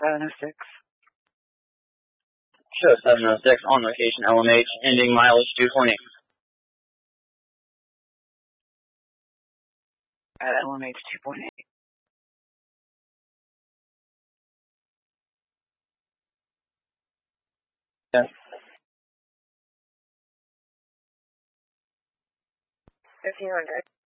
706. Show 706 on location, LMH, ending mileage 2.8. At LMH 2.8. Yes. 1500.